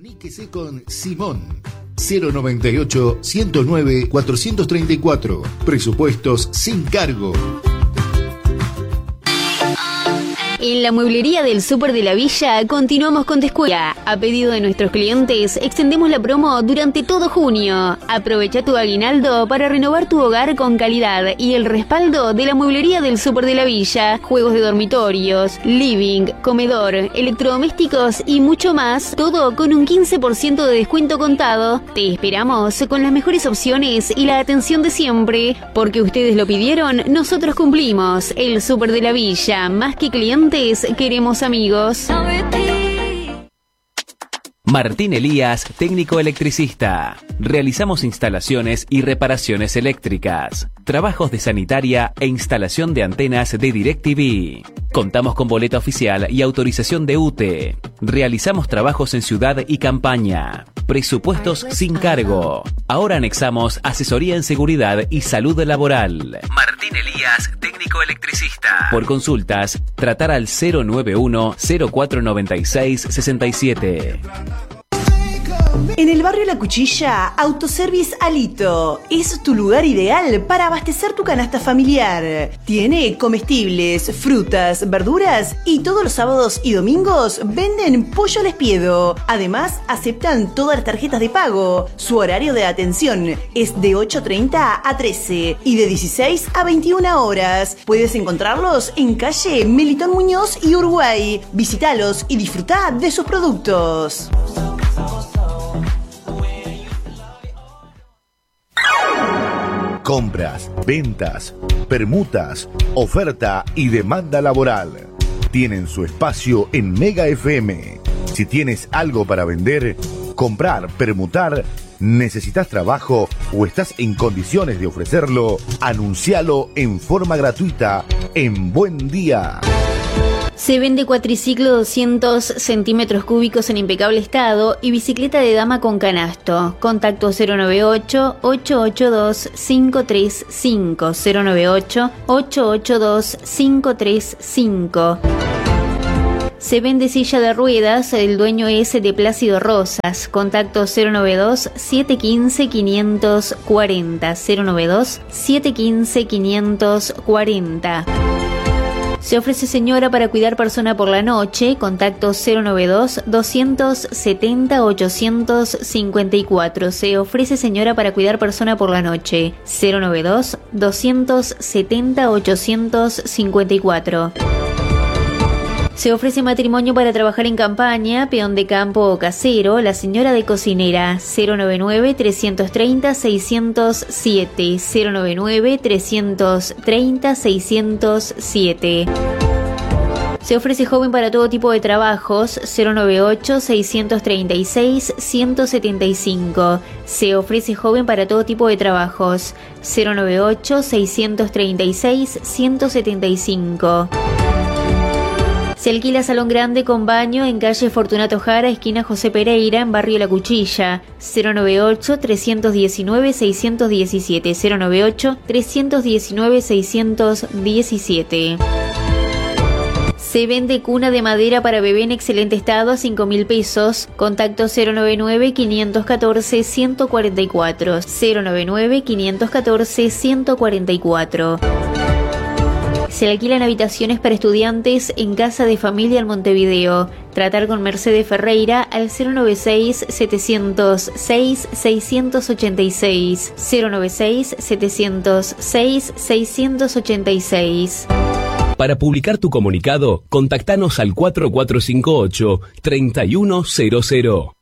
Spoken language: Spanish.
Comuníquese con Simón. 098-109-434. Presupuestos sin cargo. En la mueblería del Súper de la Villa continuamos con descuento. A pedido de nuestros clientes, extendemos la promo durante todo junio. Aprovecha tu aguinaldo para renovar tu hogar con calidad y el respaldo de la mueblería del Súper de la Villa. Juegos de dormitorios, living, comedor, electrodomésticos y mucho más. Todo con un 15% de descuento contado. Te esperamos con las mejores opciones y la atención de siempre. Porque ustedes lo pidieron, nosotros cumplimos. El Súper de la Villa, más que clientes, queremos amigos. Martín Elías, técnico electricista. Realizamos instalaciones y reparaciones eléctricas, trabajos de sanitaria e instalación de antenas de DirecTV. Contamos con boleta oficial y autorización de UTE. Realizamos trabajos en ciudad y campaña. Presupuestos sin cargo. Ahora anexamos asesoría en seguridad y salud laboral. Martín Elías, técnico electricista. Por consultas, tratar al 091-0496-67. En el barrio La Cuchilla, Autoservice Alito es tu lugar ideal para abastecer tu canasta familiar. Tiene comestibles, frutas, verduras y todos los sábados y domingos venden pollo al espiedo. Además, aceptan todas las tarjetas de pago. Su horario de atención es de 8:30 a 13 y de 16 a 21 horas. Puedes encontrarlos en calle Melitón Muñoz y Uruguay. Visítalos y disfrutá de sus productos. Compras, ventas, permutas, oferta y demanda laboral. Tienen su espacio en Mega FM. Si tienes algo para vender, comprar, permutar, necesitas trabajo o estás en condiciones de ofrecerlo, anuncialo en forma gratuita en Buen Día. Se vende cuatriciclo 200 centímetros cúbicos en impecable estado y bicicleta de dama con canasto. Contacto 098-882-535. 098-882-535. Se vende silla de ruedas, el dueño es de Plácido Rosas. Contacto 092-715-540. 092-715-540. Se ofrece señora para cuidar persona por la noche. Contacto 092-270-854. Se ofrece señora para cuidar persona por la noche. 092-270-854. Se ofrece matrimonio para trabajar en campaña, peón de campo o casero, la señora de cocinera. 099-330-607. 099-330-607. Se ofrece joven para todo tipo de trabajos. 098-636-175. Se ofrece joven para todo tipo de trabajos. 098-636-175. Se alquila salón grande con baño en calle Fortunato Jara, esquina José Pereira, en barrio La Cuchilla. 098-319-617. 098-319-617. Se vende cuna de madera para bebé en excelente estado a 5.000 pesos. Contacto 099-514-144. 099-514-144. Se alquilan habitaciones para estudiantes en Casa de Familia en Montevideo. Tratar con Mercedes Ferreira al 096-706-686. 096-706-686. Para publicar tu comunicado, contactanos al 4458-3100.